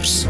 News.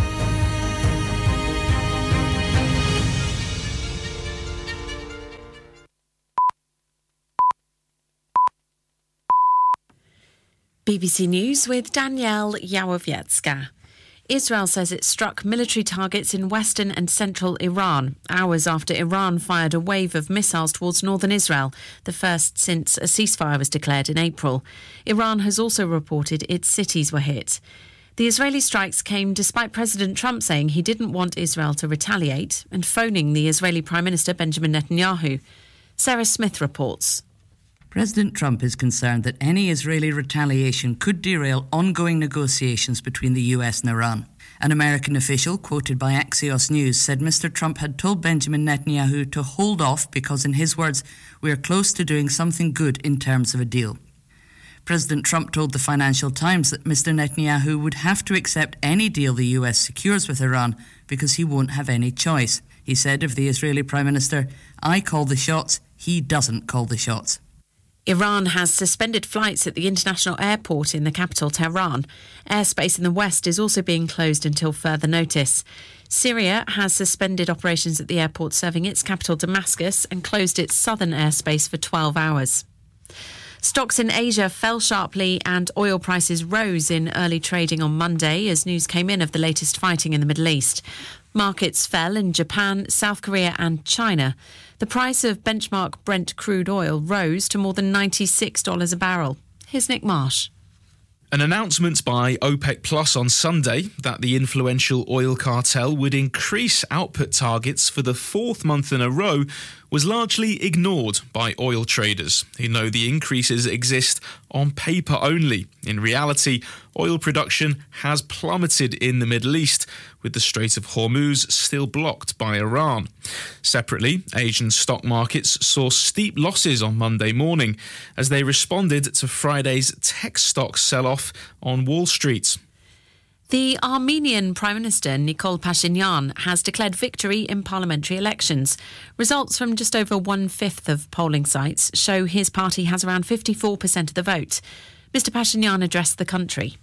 BBC News with Danielle Yawowiecka. Israel says it struck military targets in western and central Iran, hours after Iran fired a wave of missiles towards northern Israel, the first since a ceasefire was declared in April. Iran has also reported its cities were hit. The Israeli strikes came despite President Trump saying he didn't want Israel to retaliate and phoning the Israeli Prime Minister Benjamin Netanyahu. Sarah Smith reports. President Trump is concerned that any Israeli retaliation could derail ongoing negotiations between the US and Iran. An American official, quoted by Axios News, said Mr. Trump had told Benjamin Netanyahu to hold off because, in his words, we are close to doing something good in terms of a deal. President Trump told the Financial Times that Mr. Netanyahu would have to accept any deal the US secures with Iran because he won't have any choice. He said of the Israeli Prime Minister, "I call the shots, he doesn't call the shots." Iran has suspended flights at the international airport in the capital, Tehran. Airspace in the west is also being closed until further notice. Syria has suspended operations at the airport serving its capital, Damascus, and closed its southern airspace for 12 hours. Stocks in Asia fell sharply and oil prices rose in early trading on Monday as news came in of the latest fighting in the Middle East. Markets fell in Japan, South Korea and China. The price of benchmark Brent crude oil rose to more than $96 a barrel. Here's Nick Marsh. An announcement by OPEC Plus on Sunday that the influential oil cartel would increase output targets for the fourth month in a row was largely ignored by oil traders who know the increases exist on paper only. In reality, oil production has plummeted in the Middle East, with the Strait of Hormuz still blocked by Iran. Separately, Asian stock markets saw steep losses on Monday morning as they responded to Friday's tech stock sell-off on Wall Street. The Armenian Prime Minister Nikol Pashinyan has declared victory in parliamentary elections. Results from just over 1/5 of polling sites show his party has around 54% of the vote. Mr. Pashinyan addressed the country.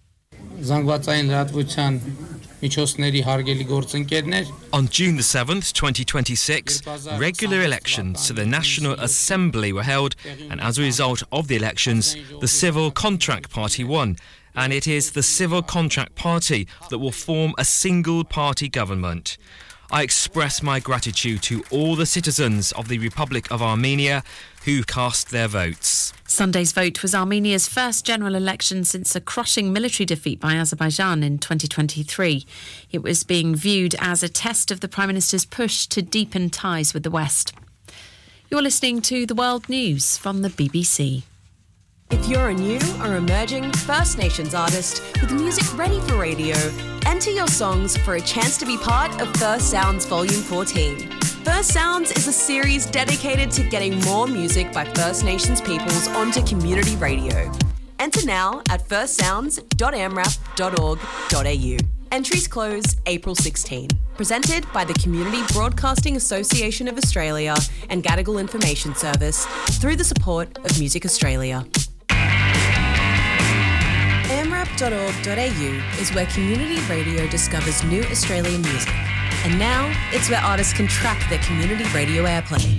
On June the 7th, 2026, regular elections to the National Assembly were held, and as a result of the elections, the Civil Contract Party won. And it is the Civil Contract Party that will form a single-party government. I express my gratitude to all the citizens of the Republic of Armenia who cast their votes. Sunday's vote was Armenia's first general election since a crushing military defeat by Azerbaijan in 2023. It was being viewed as a test of the Prime Minister's push to deepen ties with the West. You're listening to The World News from the BBC. If you're a new or emerging First Nations artist with music ready for radio, enter your songs for a chance to be part of First Sounds Volume 14. First Sounds is a series dedicated to getting more music by First Nations peoples onto community radio. Enter now at firstsounds.amrap.org.au. Entries close April 16. Presented by the Community Broadcasting Association of Australia and Gadigal Information Service through the support of Music Australia. amrap.org.au is where community radio discovers new Australian music. And now it's where artists can track their community radio airplay.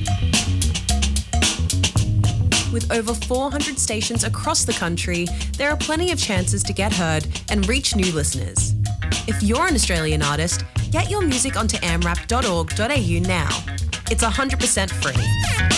With over 400 stations across the country, there are plenty of chances to get heard and reach new listeners. If you're an Australian artist, get your music onto amrap.org.au now. It's 100% free.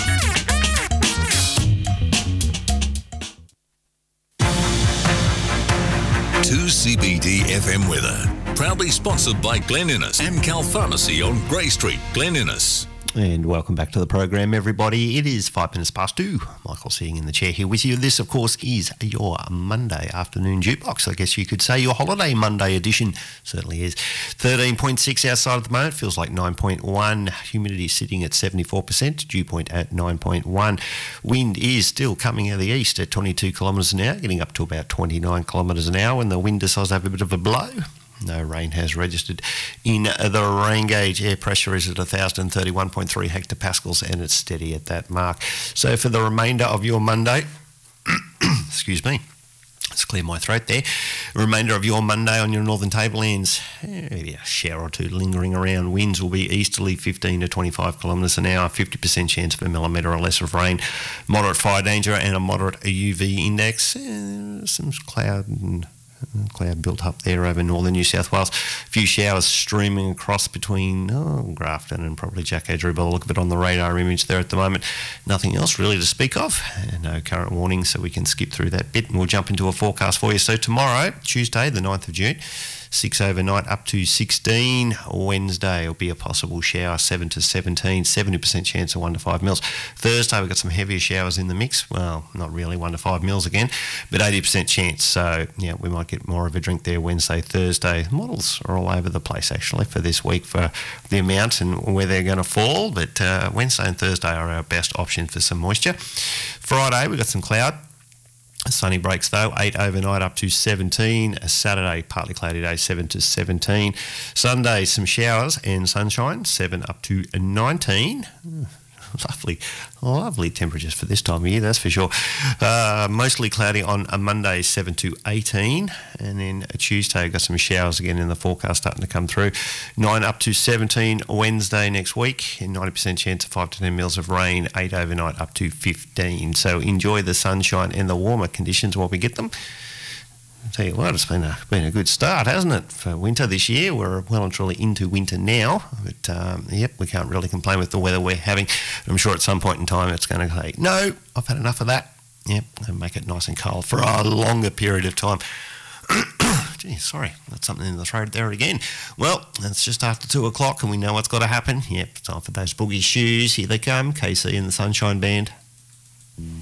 To CBD FM weather. Proudly sponsored by Glen Innes and Cal Pharmacy on Grey Street, Glen Innes. And welcome back to the program, everybody. It is 2:05. Michael sitting in the chair here with you. This, of course, is your Monday afternoon jukebox. I guess you could say your holiday Monday edition. Certainly is. 13.6 outside at the moment. Feels like 9.1. Humidity sitting at 74%. Dew point at 9.1. Wind is still coming out of the east at 22 kilometres an hour, getting up to about 29 kilometres an hour when the wind decides to have a bit of a blow. No rain has registered in the rain gauge. Air pressure is at 1,031.3 hectopascals and it's steady at that mark. So for the remainder of your Monday, excuse me, Let's clear my throat there. Remainder of your Monday on your northern tablelands. Maybe a shower or two lingering around. Winds will be easterly 15 to 25 kilometres an hour. 50% chance of a millimetre or less of rain. Moderate fire danger and a moderate UV index. Some cloud built up there over northern New South Wales. A few showers streaming across between Grafton and probably Jacko-Drew by the look of it on the radar image there at the moment. Nothing else really to speak of. No current warning, so we can skip through that bit and we'll jump into a forecast for you. So tomorrow, Tuesday, the 9th of June, 6 overnight up to 16. Wednesday will be a possible shower, 7 to 17, 70% chance of 1 to 5 mils. Thursday we've got some heavier showers in the mix. Well, not really 1 to 5 mils again, but 80% chance. So yeah, we might get more of a drink there Wednesday, Thursday. Models are all over the place actually for this week for the amount and where they're going to fall, but Wednesday and Thursday are our best options for some moisture. Friday we've got some cloud. Sunny breaks though, 8 overnight up to 17. Saturday, partly cloudy day, 7 to 17. Sunday, some showers and sunshine, 7 up to 19. Lovely temperatures for this time of year, that's for sure. Mostly cloudy on a Monday, 7 to 18. And then a Tuesday, got some showers again in the forecast starting to come through. 9 up to 17 Wednesday next week. And 90% chance of 5 to 10 mils of rain. 8 overnight up to 15. So enjoy the sunshine and the warmer conditions while we get them. I'll tell you what, it's been a good start, hasn't it, for winter this year? We're well and truly into winter now, but yep, we can't really complain with the weather we're having. I'm sure at some point in time it's going to say, no, I've had enough of that. Yep, and make it nice and cold for a longer period of time. Gee, sorry, got something in the throat there again. Well, it's just after 2 o'clock and we know what's got to happen. Yep, time for those boogie shoes. Here they come, KC and the Sunshine Band.